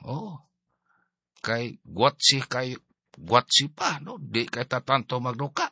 Oh, kay gwatsi pa, no? Di kay tatanto magduka.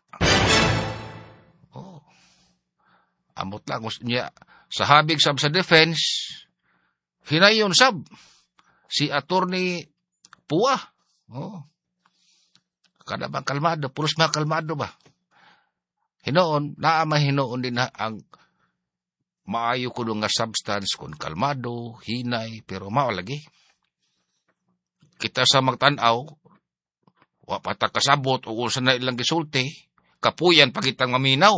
Oh, amot lang niya. Sa habig sab sa defense, hinayon sab si Attorney Pua. Oh, kada bang kalmado, pulos mga kalmado ba? Hinoon, hinoon din na ang maayo ko nga substance kung kalmado, hinay, pero mao lagi. Kita sa magtanaw, wa pata kasabot o kung saan na ilang gisulti, kapuyan pagitang maminaw.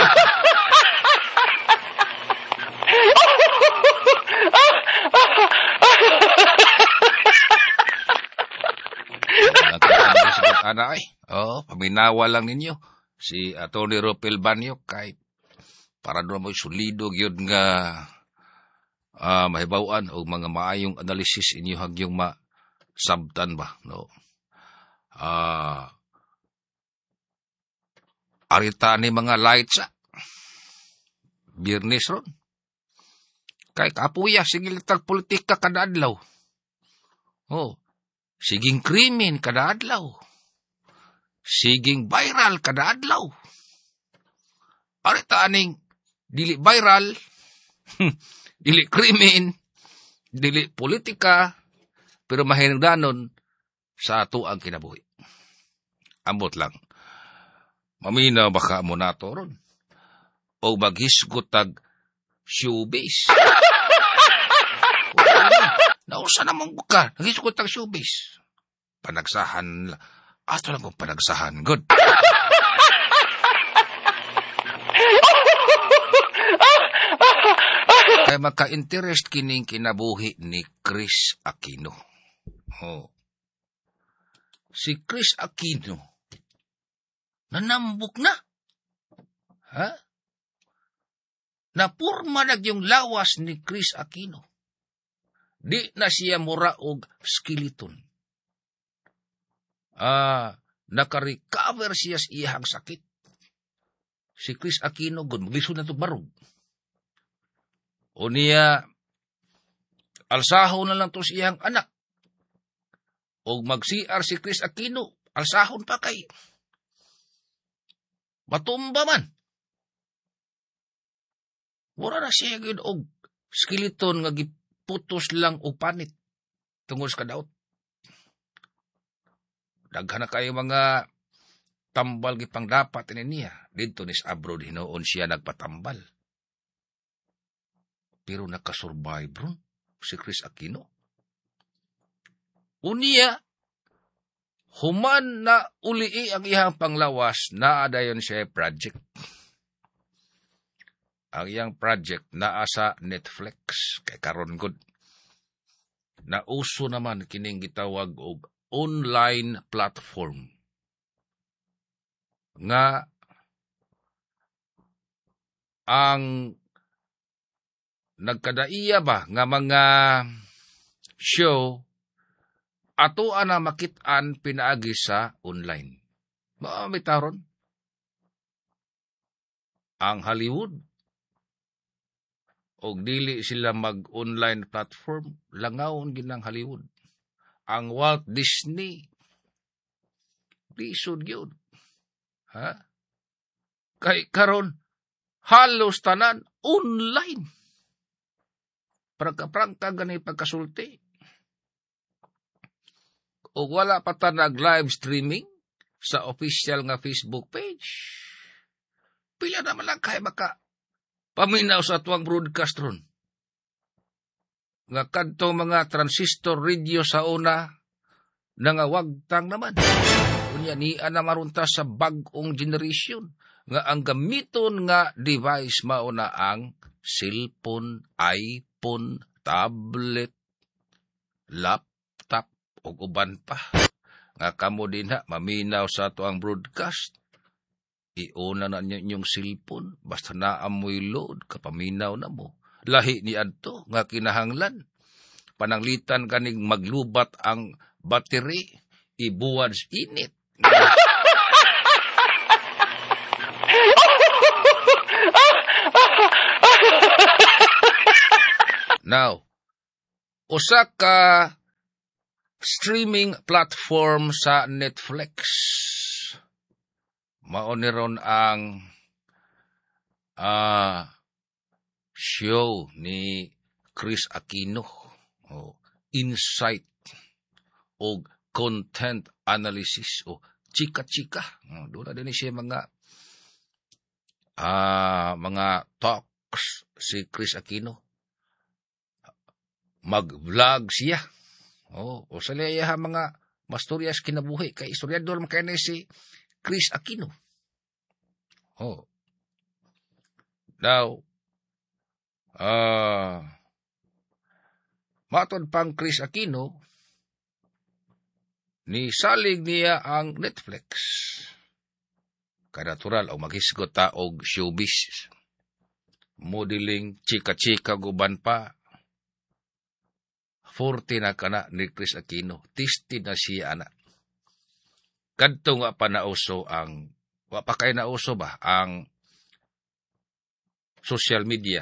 Ana ay, paminawa lang ninyo. Si Atty. Ropel Banyo, kahit para doon mo sulido, yun nga mahibawaan o mga maayong analysis inyo hagyong sabtan ba, no? Arita ni mga lights Biyernes ron. Kay kapuya, sige litag politika kada adlaw. Oh, siging krimen kada adlaw. Siging viral kada adlaw. Arita aning dili viral, dili krimen, dili politika, pero mahinungdanon sa ato ang kinabuhi. Ambot lang. Mamina baka mo nato ron. O maghisgot tag showbiz. Nausa namang buka. Naghisgot tag showbiz. Panagsahan. Ato lang kong panagsahan. Good. Kaya maka-interest kining kinabuhi ni Chris Aquino. Oh. Si Chris Aquino, nanambok na. Ha? Napurma na yung lawas ni Chris Aquino. Di na siya mura og skeleton. Naka-recover siya sa iyang sakit. Si Chris Aquino, magliso na ito barog. O niya, alsaho na lang to siyang anak. O mag-CR si Chris Aquino, alsahon pa kay. Matumba man. Wala na siya yun og skeleton nga giputos lang o panit. Tungod sa kadaot. Daghan na kayo mga tambal gipang dapat niya. Dito nis abroad hinoon siya nagpatambal. Pero nakasurvive ron si Chris Aquino. Unya, human na ulii ang iyang panglawas na adayon siya project. Ang iyang project naa sa Netflix kay karon gud. Nauso naman kining gitawag og online platform nga ang nagkadaiya ba nga mga show ato ana makit-an pinaagi sa online. Maamitaron ang Hollywood og dili sila mag-online platform, langawon ginang Hollywood. Ang Walt Disney, lisod yun. Ha? Kay karon halos tanan online. Prangka gani pagkasulti. O wala pa ta nag-live streaming sa official nga Facebook page. Pila naman lang kay baka paminaw sa tuwang broadcast ron. Nga kadtong mga transistor radio sa una, nangawagtang naman. Kunya niya na marunta sa bagong generation. Nga ang gamiton nga device mauna ang cellphone, iPhone, tablet, laptop, o uban pa. Nga kamo din ha, maminaw sa tuwang broadcast. Iuna na ninyong cellphone, basta naamoy load, kapaminaw na mo. Lahi ni adto nga kinahanglan. Pananglitan kaning maglubat ang battery, ibuwan sa init. Now, usa ka streaming platform sa Netflix. Mao ni ron ang show ni Chris Aquino. Insight o content analysis o chika-chika. Doon na din siya mga talks si Chris Aquino. Mag-vlog siya. O sa liya mga masturyas kinabuhi kay istoryador man kay si Chris Aquino. Now, matod pang Chris Aquino, ni salig niya ang Netflix. Kanatural, o maghisgot ta og showbiz. Modeling, chika-chika, guban pa. 40 na kana ni Chris Aquino. Tisted na siya ana. Kadto nga pa nauso ang, wapakay nauso ba, ang social media.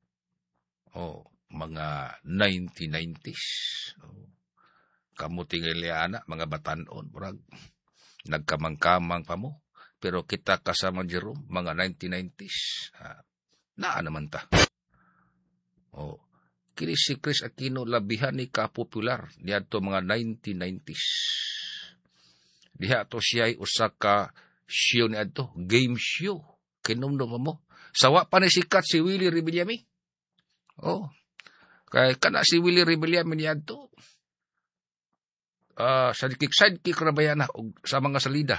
Mga 1990s. Kamuting iliana, mga batanon, nagkamang-kamang pa mo. Pero kita kasama Jerome, mga 1990s. Naa naman ta. Kini si Chris Aquino labihan ni kapopular niya to mga 1990s. Diha to siya usa ka show ni adto, game show. Kinumdum mo. Sawa pa ni sikat si Willie Rebillami. Kay kana si Willie Rebillami niya adto. Sidekick na bayan na sa mga salida.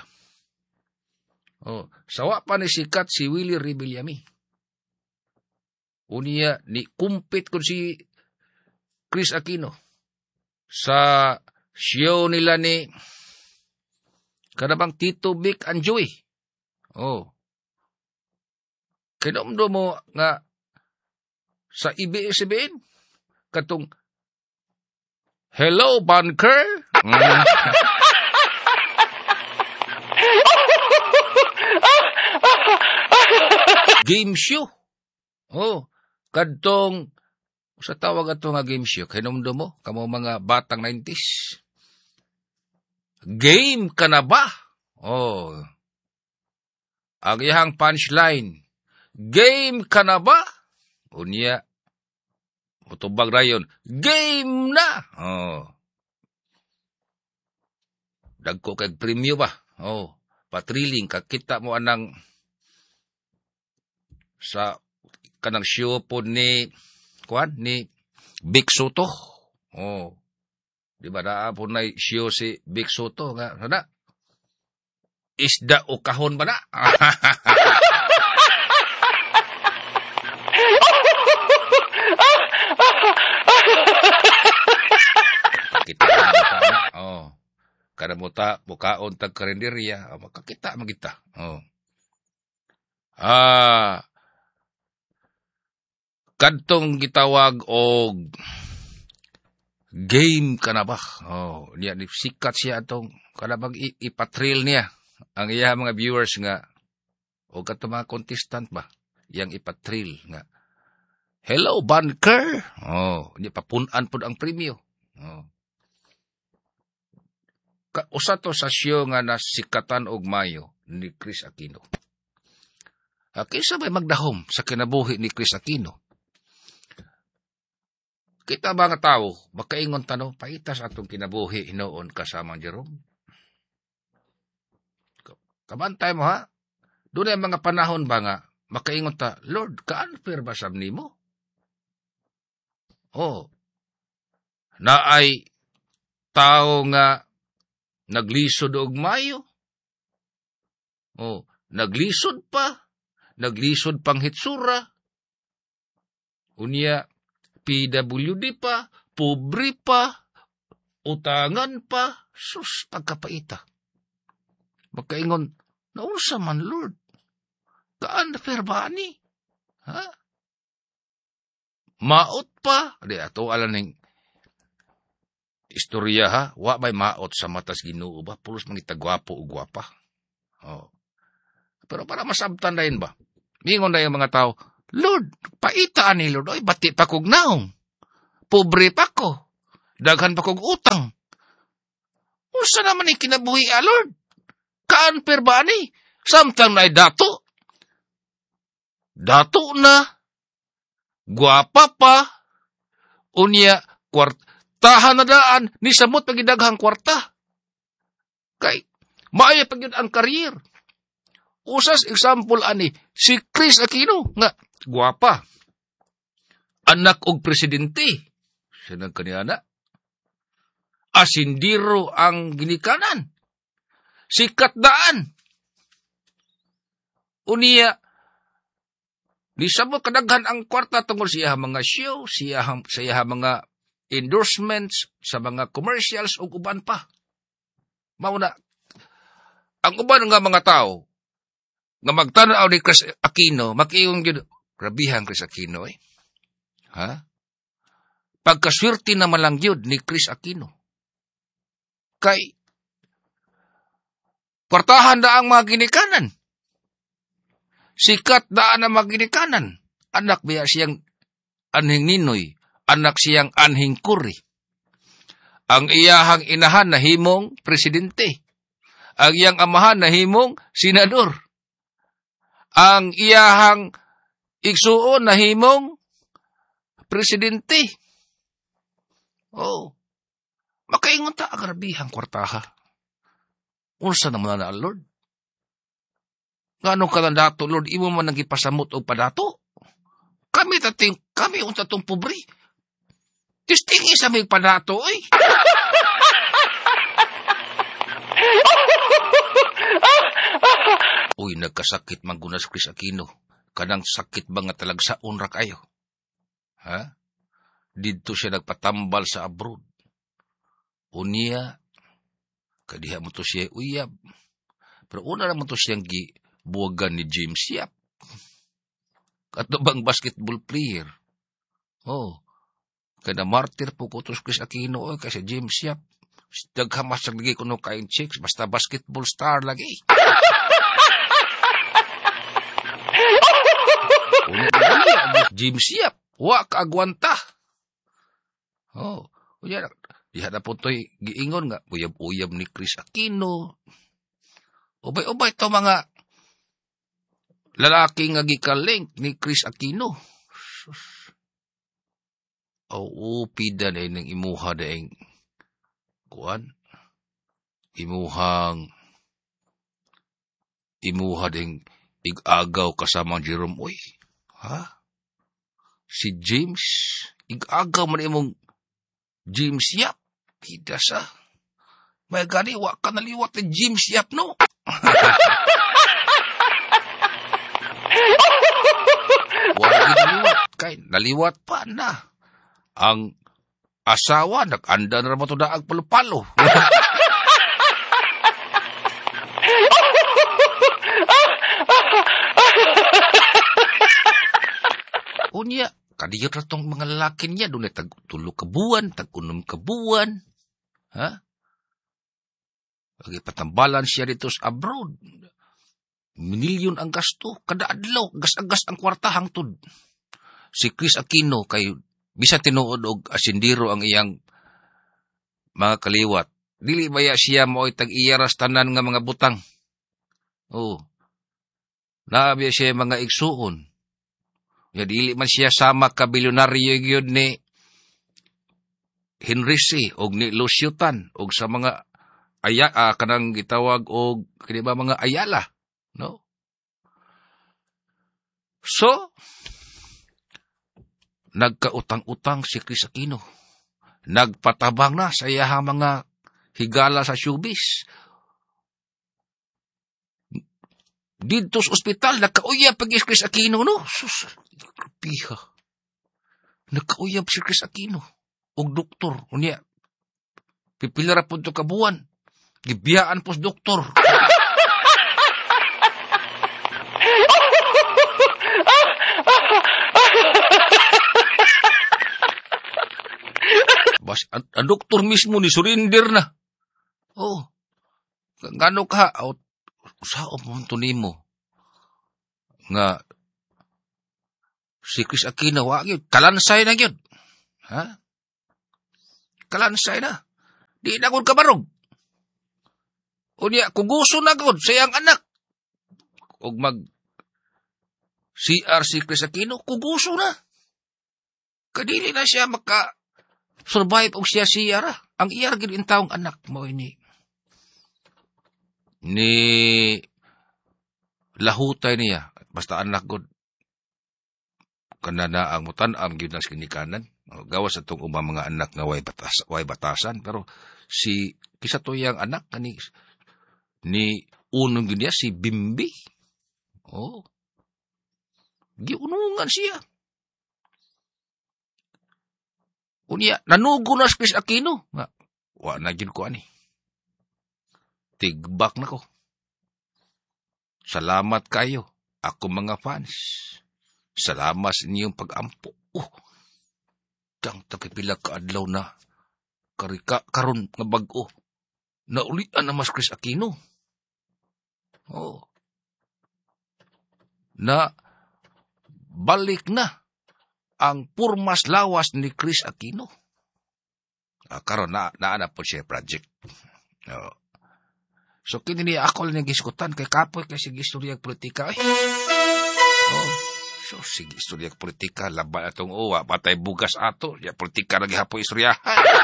Sawa pa ni sikat si Willie Rebillami. Unya ni kumpit ko si Chris Aquino sa show nila ni kanabang Tito Vic and Joey. Kinomdo mo nga sa ABS-CBN katong Hello, Bunker. Game show. Kadtong sa tawag ato nga game show. Kinomdo mo, kamo mga batang 90s. Game ka na ba? Ang iyang punchline. Game ka na ba? Unya, mutubag rayon. Game na! Dagko kag premyo ba? Patriling, kakita mo anang sa kanang show po ni Big Soto. Di ba na po na show si Big Soto nga sana? Isda o kahon ba na? Kita na. Kada mo ta bukaon tag karinderya, makakita magita. Kadtong gitawag og game ka na ba? Niya sikat siya atong kanabang ipatrail niya ang iya mga viewers nga o kato mga contestant ba yang ipatrail nga Hello Bunker. Niya papunan pod ang premyo. Usa to sa show nga nasikatan og mayo ni Chris Aquino. Kaysa may magdahom sa kinabuhi ni Chris Aquino. Kita ba nga tao, makaingon tanong, paitas atong kinabuhi hinoon kasama Jerome. Kabantay mo ha? Doon ay mga panahon ba nga, makaingon ta, Lord, ka-unfair ba sab nimo? Na ay tao nga naglisod og mayo. Naglisod pang hitsura. Unya, PWD pa, pobre pa, utangan pa, sus, pagkapaita. Makaingon, naunsa man, Lord? Ka-unfair ba ni? Maot pa. Ato alam ng istorya ha. Wa may maot sa matas Ginoo ba? Pulos mangita gwapo o gwapa. Pero para masabtan na yun ba? Mingon na yung mga tao, Lord, paitaan ni Lord. Oy, bati pa kog naong. Pobre pa ko. Daghan pa kog utang. Unsa naman ni kinabuhi, Lord? Kaanper ba ni? Samtang na dato. Dato na. Guwapa pa. Unya, kwartahan na daan. Ni samot pagidaghang kwarta. Kay, maaya pag yun ang karir. Usas example ani, si Chris Aquino, nga, guwapa. Anak og presidente. Siya nang kaniyana. Asindiro ang ginikanan. Sikat daan. Unya, di sabot kadaghan ang kwarta tungkol siya mga show, siya mga endorsements sa mga commercials o uban pa. Mauna, ang uban nga mga tao, nga magtanaw ni Chris Aquino, makiyung yun, grabihan Chris Aquino eh. Ha? Pagkaswerte naman lang yun ni Chris Aquino. Kay, kwartahan na ang mga ginikanan. Sikat daan ang mga ginikanan. Anak biya siyang anhing Ninoy. Anak siyang anhing Kuri. Ang iyahang inahan na himong presidente. Ang iyang amahan na himong senador. Ang iyahang igsuon na himong presidente. Oh. Makaingon ta agrabihang kwartaha. Unsa naman na, Lord? Ngano ka lang dato, Lord, imo man nagipasamot o padato? Kami unsa tong pobre. Tistingi sa may padato, eh. Uy, nagkasakit man gunas Chris Aquino. Kanang sakit ba nga talagsa unra kayo? Ha? Dito siya nagpatambal sa abroad. Unya, kadiha mo to siya uyab. Pero una naman to siyang gibuwagan ni James Yap. Katubang basketball player. Oh, kada martir po ko to Chris Aquino, kasi James Yap. Daghamas lagi ko no kain chicks, basta basketball star lagi. James Yap, wa kaagwanta. Oh, unya diha na po to'y giingon nga, uyab-uyab ni Chris Aquino. Ubay-ubay to mga lalaki nga gikalink ni Chris Aquino. Pida na yung imuha na yung kuwan. Imuha na yung igagaw kasama Jerome Uy. Ha? Si James, igagaw man imong James Yap. Kita sa. May gani, wa ka naliwat ni James Yap, no? Wala naliwat. Kay, naliwat pa na. Ang asawa, nag-anda na naman ito na ang palo-palo. Unya, kadiyot na itong mga lalaki niya, doon ay tag-tulo ka buwan, tag-unom ka buwan. Ha? Okay, patambalan siya dito sa abroad. Milyon ang gasto, kada adlaw, gas-agas ang kwarta hangtod. Si Chris Aquino, kay bisa tinuod og asindiro ang iyang mga kaliwat. Dili baya siya mo ay tag-iyaras tanan nga mga butang. Oh. Naabiya siya mga igsuon. Ya dili man siya sama ka bilyonaryo gyud ni Henry C. og ni Lucio Tan og sa mga kanang gitawag og kini ba mga Ayala, no? So nagkautang-utang si Chris Aquino. Nagpatabang na sa iyahang mga higala sa showbiz. Dito sa ospital, nagkauyab pag Chris Aquino, no? Sus, piha. Nagkauyab si Chris Aquino. Og doktor, unya, pipilara po ito kabuan. Gibiyaan po sa doktor. Bas, ang doktor mismo ni surrender na. Oh, gano ka, sao mo nimo nga si Chris Aquino, kalansay na yun. Ha? Kalansay na. Di na kong kabarog. Unya, kuguso na gud sayang anak. Og mag CR si Chris Aquino, kuguso na. Kadili na siya survive og siya ra. Ang iyar gid intawong anak mo ini. Ni lahutay niya. Basta anak gud kanana ang mutan-am gyud nas kinikanan. Gawas atong ubang mga anak nga way batasan, pero si kisa to yang anak ni unong gyud niya si Bimbi. Oh. Giunungan siya. Unya, nanugo na si Chris Aquino. Wa na gyud ko ani. Tigbak na ko. Salamat kayo, ako mga fans. Salamat sa inyong pag-ampo. Kang takipila ka adlaw na karon nga bag-o. Naulian na mas Chris Aquino. Oh. Na balik na ang purmas lawas ni Chris Aquino. Karon na po siya project. So kini ni ako lang giskutan kay kapoy kay sige istorya politika. So sige istorya politika laban atong uwa patay bugas ato ya politika lagi hapoy istorya.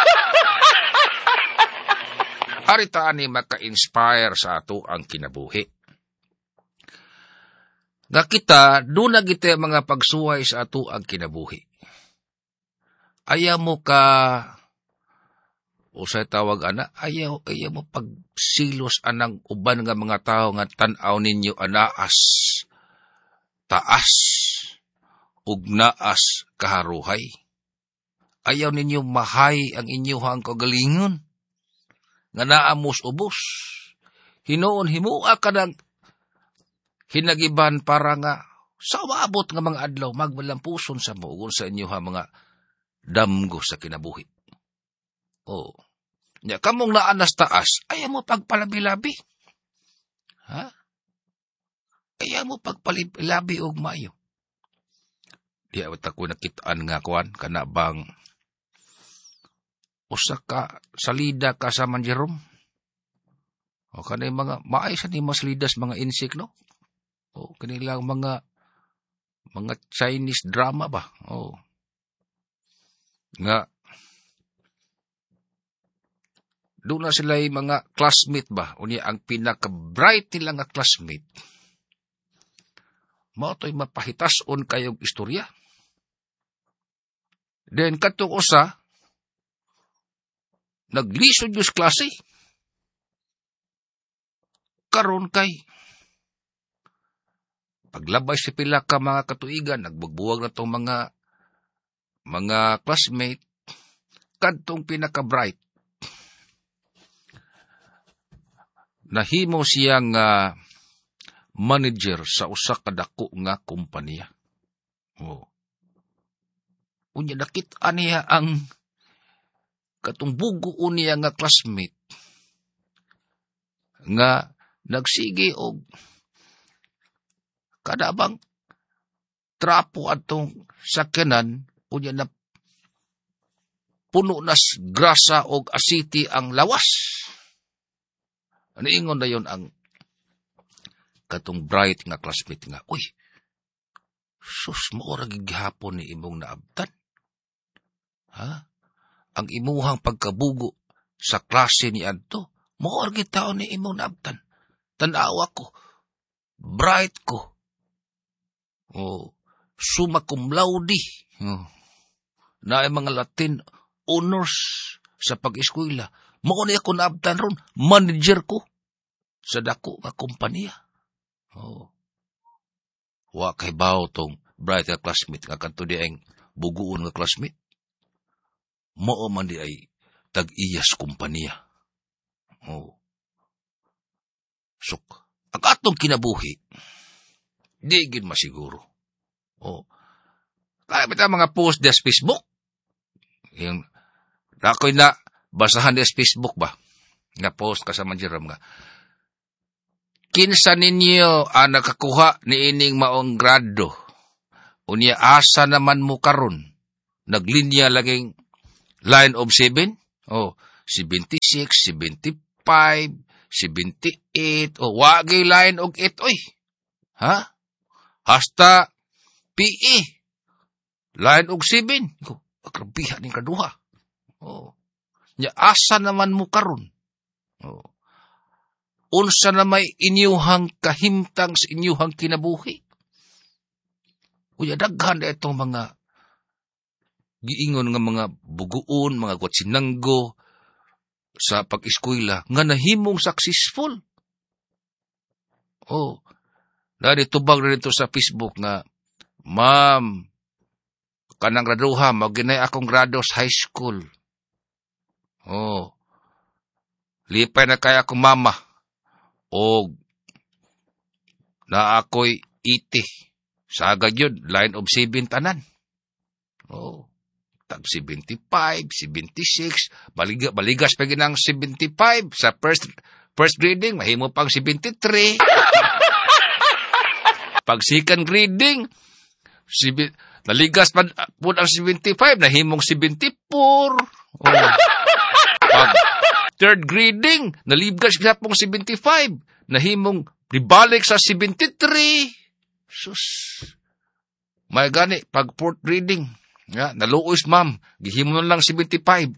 Arita ani maka-inspire sa ato ang kinabuhi. Nga kita, doon na kita mga pagsuway sa ato ang kinabuhi. Ayaw mo ka, o sa tawag ana, ayaw mo pagsilos anang uban nga mga tao nga tanaw ninyo anaas, taas, ug naas kaharuhay. Ayaw ninyo mahay ang inyong kagalingon, nga naamos ubos. Hinoon himua ka ng hinagiban para nga sa maabot nga mga adlaw magmalampuson sa mugon sa inyo ha mga damgo sa kinabuhi. Oh. Nya kamong naanas taas, ayaw mo pagpalabi-labi. Ha? Ayaw mo pagpalabi og maayo. Di awat ako nakitaan nga kuan kana bang usa ka salida ka sa manjerom. O kanay mga maayos ni mas lidas mga insik no. O kanilang mga Chinese drama ba? O nga doon na sila mga classmate ba? Unya ang pinaka-bright nila nga classmate. Mao to'y mapahitason kayong istorya. Then katong usa naglisod yung klase. Karon kay paglabay si pila ka mga katuigan, nagbugbuwag na tong mga classmate, kadtong pinaka-bright. Nahimo siyang manager sa usa ka dako nga kompanya. Oh. Unya nakit-an niya ang katong bugo niya nga classmate nga nagsige og kadabang trapo atong sakyanan unya na puno nas grasa og asiti ang lawas. Ano ingon na yon ang katong bright nga classmate nga, uy, sus, maorag gihapon ni imong naabtan. Ha? Ang imuhang pagkabugo sa klase ni adto, maorag taon ni imong naabtan. Tanawa ko, bright ko. Oh, summa cum laude. Oh. Na ay mga Latin honors sa pag-eskwela. Mao ni ako naabtan ron, manager ko sa dako nga kompanya. Oh. Wa kay bawo tong bright nga classmate nga kanto di ang buguon nga classmate. Mao man di ay tag-iyas kompanya. Oh. So, ang atong kinabuhi, di gid masiguro. Oh. Kaya bita mga post des Facebook. Yung ako'y na basahan des Facebook ba? Nga post ka sa manjiram nga. Kinsa ninyo ang nakakuha ni ining maong grado? Unya asa naman mo karon? Naglinya laging line of 7? Oh, 76, 75, 78, o wagay lain og 8, oy. Ha? Hasta PE, lain og 7. Agrabihan ning kaduha. Oh. Nya asa naman mo karon? Oh. Unsa na may inyuhang kahimtang sa inyuhang kinabuhi? Unya daghan na itong mga giingon nga mga buguon, mga kwatsinanggo sa pag-eskwela nga nahimong successful. Oh, tubag na dito sa Facebook nga, Ma'am, kanang graduha, maginay akong grado sa high school. Oh, lipay na kaya akong mama. O na ako'y 80. Sagad yun, line of 7 tanan. Oh, tag 75, 76, baligas pa ginang 75 sa first grading, mahimo pang 73. Pag second grading, naligas pa po ang 75, nahimong 74. Oh. Pag third grading, naligas ka pong 75, nahimong ribalik sa 73. Sus. May gani, pag fourth grading, ya, naluoy ma'am, gihimo lang 75.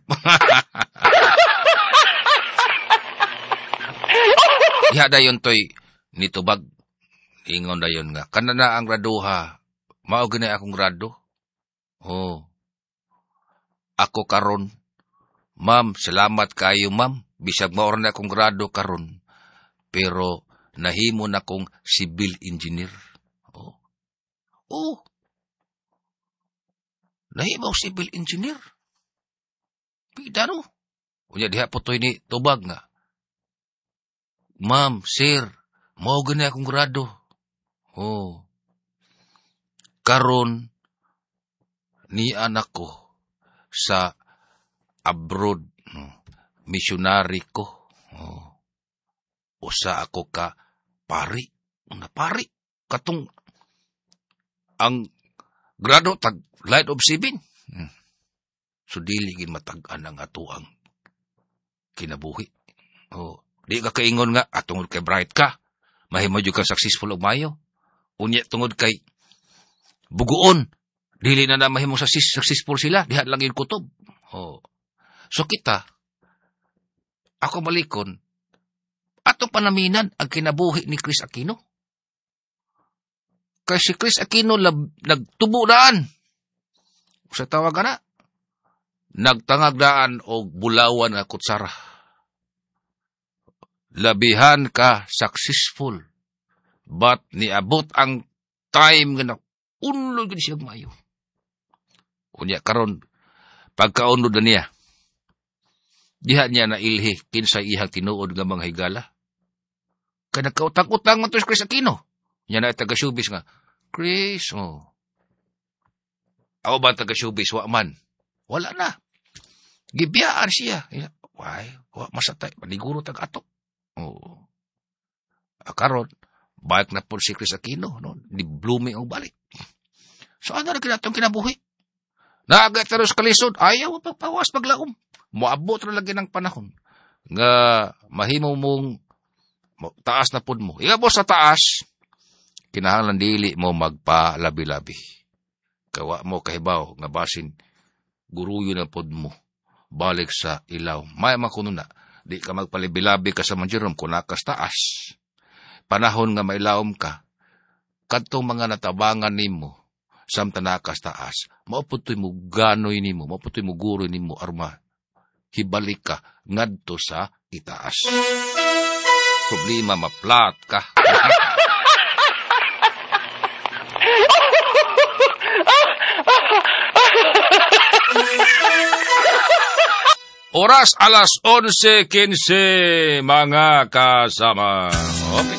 Iha dayon toy nitubag. Ingon dayon nga, kanana ang graduha, mao gani akong grado. Oh. Ako karon, ma'am, salamat kayo, ma'am. Bisag maoran na akong grado karon. Pero nahimo na akong civil engineer. Oh. Oh. Nahimo akong civil engineer. Pida no? Unya diha po to'y ni tubag nga. Ma'am, sir, mao gani akong grado. Oh. Karon ni anak ko sa abroad, missionary ko. Oh. Usa ako ka pari. Una pari. Katong ang grado tag line of 7. So dili gid matag-an ang atuang kinabuhi. Oh, di ka kaingon nga atungod kay bright ka. Mahimo jud ka successful og mayo. Unya tungod kay buguon, dili na mahimong successful sila, diha lang yung kutob. Oh. So kita, ako malikon, ato panaminan ang kinabuhi ni Chris Aquino. Kay si Chris Aquino nagtubo daan. Sa tawag na, nagtangag daan o bulawan nga kutsara. Labihan ka successful, but niabot ang time nga unlod gid siya mayo. Unya karon pagkaunod niya, diha niya na ilhi kinsa ihang tinuod nga mga higala. Kaya nagkautang-utang man to si Chris Aquino. Niya na taga-showbiz nga, Chris, oh. Ako ba taga-showbiz? Wa man. Wala na. Gibiyaan siya. Why? Wa masatay. Paniguro tag-atok. Oh. Karon balik na po si Chris Aquino, no? Di blooming ang balik. So, ano na kinatong kinabuhi? Naagat na rin sa kalisod, ayaw pagpawas paglaom. Moabot na lagi ng panahon. Nga, mahimo mong taas na pod mo. Iga po sa taas, kinahanglan dili mo magpalabi-labi. Kawa mo kahibaw, nga basin, guruyo na pod mo. Balik sa ilaw. May makuno na. Di ka magpalibi-labi ka sa manjirom kung nakas taas. Panahon nga mailawom ka, kadtong mga natabangan nimo, samtang nakas taas, mauputoy mo ganoy nimo, mauputoy mo guro nimo, arma, hibalik ka, ngadto sa itaas. Problema, maplat ka. Oras alas 11:15, mga kasama. Okay.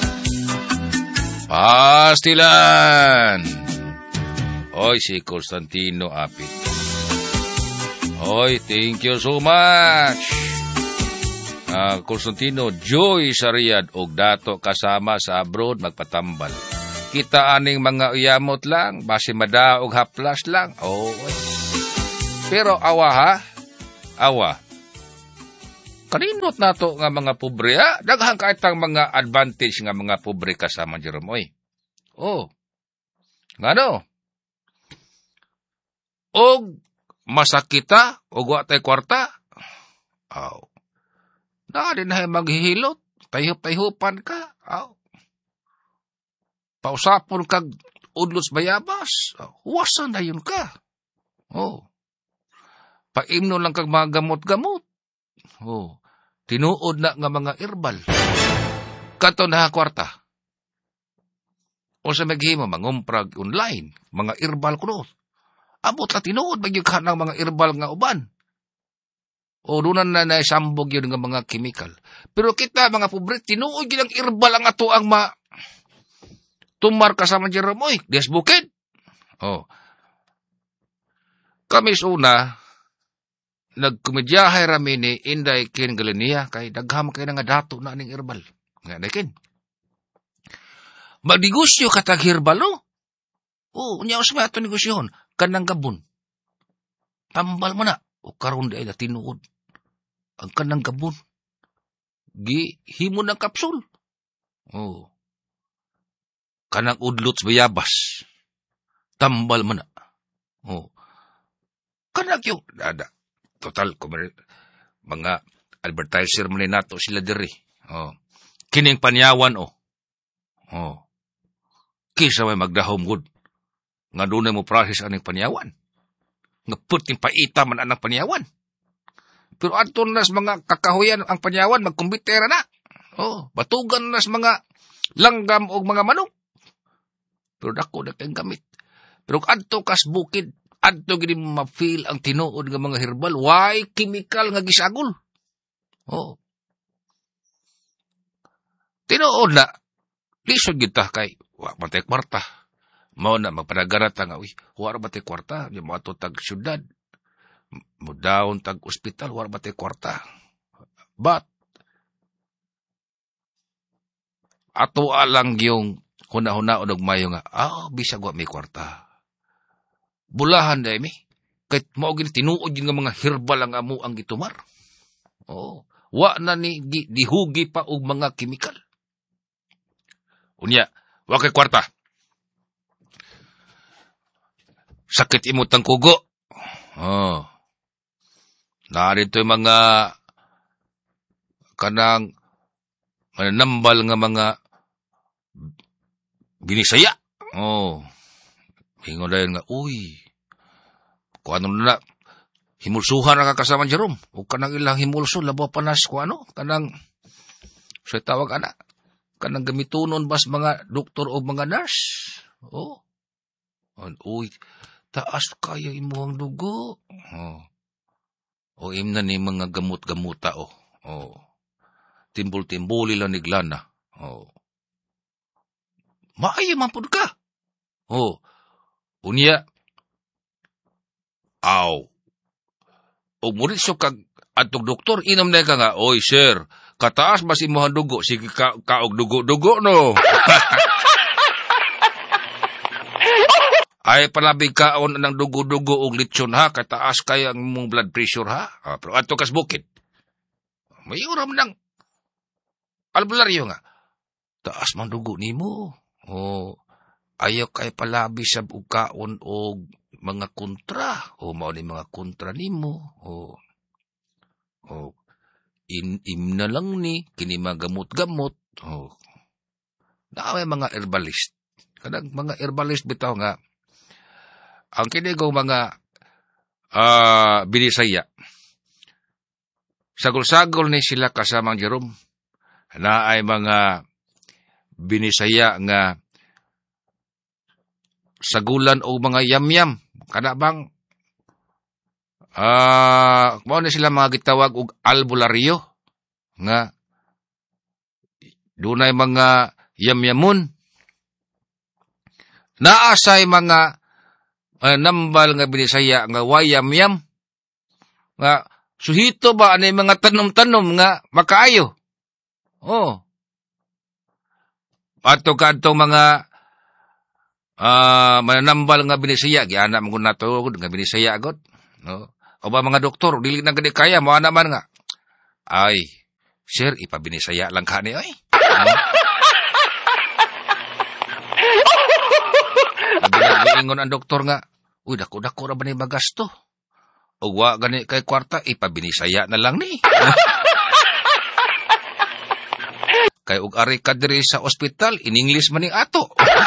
Pastilan. Oy, si Constantino Apit. Oy, thank you so much. Constantino, Joy sa Riyadh og dato kasama sa abroad magpatambal. Kita aning mga uyamot lang, base madaog haplas lang. Oh, pero awa ha? Awa. Kanindot nato nga mga pobre, daghang kaitang mga advantage nga mga pobre kasama Jerome, oy. Ngano? Og masakita, og wa tay kwarta, na din na maghihilot, payhup-payhupan ka, pausapon kag udlos bayabas, huwasan na yun ka. Paimno lang kag mga gamot-gamot. Tinuod na nga mga herbal. Kato na kwarta. O sa maghimo, mangumprag online, mga herbal kuno. Abot na tinuod, magyug ka ng mga herbal nga uban. O dunan na naisambog yun nga mga chemical. Pero kita, mga pobre, tinuod yun ang herbal ang ato ang tumar kasama Jerome, oy, des bukid. Kami una, nagkomedyahay rami ni Inday kin Galenia kay dagham kay nga dato na ning herbal. Nga nakin. Magdigusyo katag herbal no? Unya usma ato negosyon kanang gabon. Tambal mo na o karon di ay tinuod. Ang kanang gabon. Himo ng kapsul. Kanang udlots bayabas. Tambal mo na. Kanang yung total, mga advertiser mo nato sila diri. Kining panyawan, Kisa may magdahom good. Nga doon mo process aning panyawan. Nga puting paita man anang panyawan. Pero ato nas mga kakahuyan ang panyawan, magkumbitera na. Batugan nas mga langgam o mga manok. Pero dako na kayong gamit. Pero ato kas bukid, adto gini ma-feel ang tinuod nga mga herbal. Why chemical nga gisagol? Tinuod na. Lisod kita kay wa matay kwarta. Mao na magpanagarata nga wa matay kwarta, di mo ato tag syudad. Mudawon tag ospital, wa matay kwarta. But ato alang yung huna-huna og mayo nga, bisag wa may kwarta. Bulahan day mi. Kahit mao gini tinuod yung mga herbal ang amo ang gitumar. Wa na ni dihugi pa og mga chemical. Unya, wa kay kwarta. Sakit imot ang kugo. Narito yung mga kanang manambal nga mga binisaya. Ingon dayon nga, kung ano na, himulsuhan na kakasama Jerome. O kanang ilang himulso, labo panas ko kanang, sa tawag kanang gamitunon bas mga doktor o mga nurse. Taas kaya imuhang dugo. Imna ni mga gamot-gamuta, timbul-timbuli lang niglana. Maayo man pud ka. Unya, o muritso kag atong doktor, inom na ka nga, sir, kataas mas imuhang dugo, sige kaog dugo-dugo, no? Ay, palabig kaon ng dugo-dugo og litsyon, ha? Kataas kaya ang mong blood pressure, ha? Pero ato kas bukid. May uram ng albularyo nga. Taas man dugo ni mo. Ayaw kay palabi sa ukaon o mga kontra. Mao ni mga kontra ni mo. Imna lang ni, kini mga gamot-gamot. May mga herbalist. Kadang mga herbalist bitaw nga, ang kinigaw mga binisaya, sagol-sagol ni sila kasamang Jerome, na ay mga binisaya nga sagulan o mga yam-yam. Kada bang mao na sila mga gitawag og albularyo nga dunay mga yam-yamun. Naasay mga nambal nga binisaya nga wayam-yam nga suhito ba anay mga tanom-tanom nga makaayo. Ato kadto mga mananambal nga binisaya, giana mo nato nga binisaya agot. O ba mga doktor, dili na gani kaya, mo naman nga. Ay, sir, ipabinisaya lang ka ni, ay. Naginagingon ang doktor nga, uy, dako-dako na ba ni magasto? O wa gani kay kwarta, ipabinisaya na lang ni. Kay ug ari ka diri sa ospital, in English man ning ato.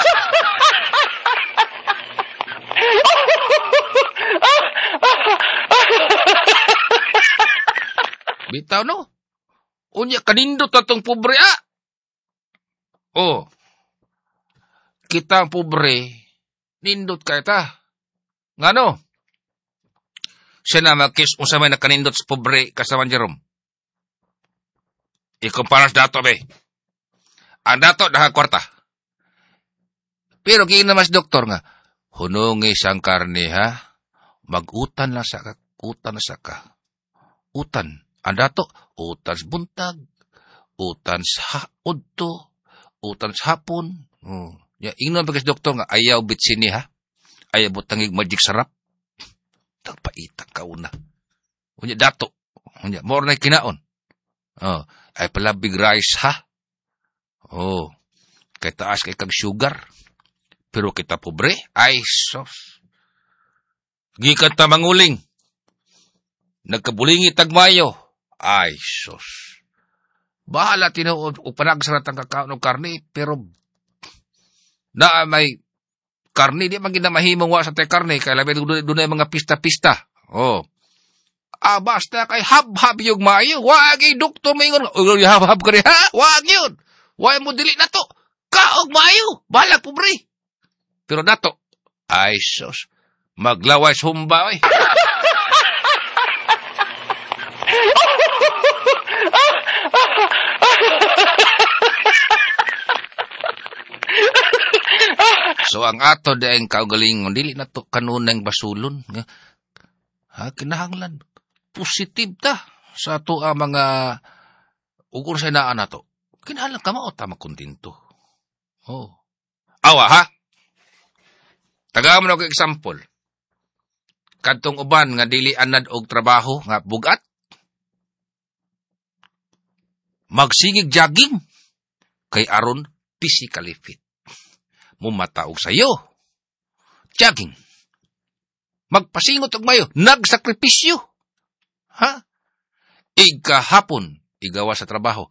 Bitaw no? Unya kanindot atong pobre Oh. Kita pobre, nindot kay ta. Ngano? Siya na magkis unsa may nakanindot sa pobre kasama Jerome. Ikumparas dato be. Ang dato daha kwarta. Pero kaya mas doktor nga, hunungi sang karne ha, mag-utan lang sa ka, utan na sa ka. Utan. Ang dato, utan sa buntag, utan sa udto, utan sa hapon. Ya, ingnon pagkas doktor nga, ayaw bitsini ha. Ayaw butangig magic sarap. Tagpaitang kauna. Unya dato. Unya, more na kinaon. Ay pala big rice ha. Kay taas kay kag sugar. Pero kita pobre, ay sos. Gikan ta manguling. Nagkabulingi tagmayo. Ay sos. Bahala tinuod o panagsaratan kakaon og karne, pero na may karne, di man ginamahimong wa sa tay karne, kaya labi doon mga pista-pista. Basta kay hab-hab yung mayo. Wag yung doktor maingon. Hab-hab ka rin, ha? Wag yun. Wag mo dili na to. Kaog mayo. Balag pobre. Pero nato, ay sos, maglaway sumba, oy. So, ang ato daing kaugalingon, dili na to kanunang basulon. Kinahanglan. Positive ta sa ato ang mga ukur sa inaan na to. Kinahanglan ka mao ta makontinto. Awa, ha? Tagaman ako example. Kadtong uban nga dili anad og trabaho nga bugat. Magsigig jogging kay aron physically fit. Mumataog sayo. Jogging. Magpasingot og mayo, nagsakripisyo. Ha? Igahapon, igawa sa trabaho,